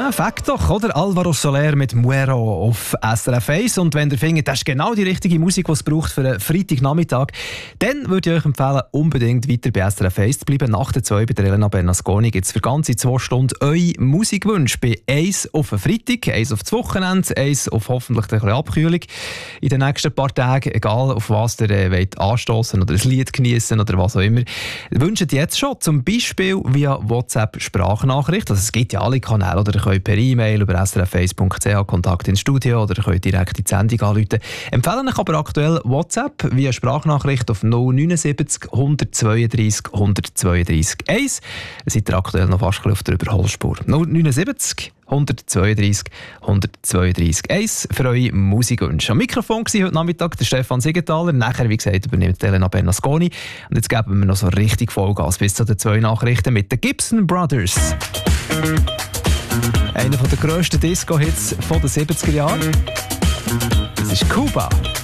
Ja, Fakt doch, oder? Alvaro Soler mit Muero auf SRF 1. Und wenn ihr findet, das ist genau die richtige Musik, die es braucht für einen Freitagnachmittag, dann würde ich euch empfehlen, unbedingt weiter bei SRF 1 zu bleiben. Nach der 2 bei der Elena Bernasconi gibt es für ganze 2 Stunden eure Musikwünsche. Bei 1 auf den Freitag, 1 auf das Wochenende, 1 auf hoffentlich ein bisschen Abkühlung in den nächsten paar Tagen. Egal, auf was ihr wollt anstossen oder ein Lied genießen oder was auch immer. Wünscht jetzt schon, zum Beispiel via WhatsApp-Sprachnachricht. Also es gibt ja alle Kanäle, oder ihr könnt per E-Mail über srf1.ch Kontakt ins Studio oder ihr könnt direkt in die Sendung anrufen. Empfehlen euch aber aktuell WhatsApp via Sprachnachricht auf 079 132 132 1. Seid ihr aktuell noch fast auf der Überholspur. 079 132 132 1 für eure Musikwünsche. Am Mikrofon war heute Nachmittag der Stefan Siegenthaler. Nachher, wie gesagt, übernimmt Elena Bernasconi. Und jetzt geben wir noch so richtig Vollgas bis zu den 2 Nachrichten mit den Gibson Brothers. Einer der grössten Disco-Hits der 70er Jahre. Das ist Cuba.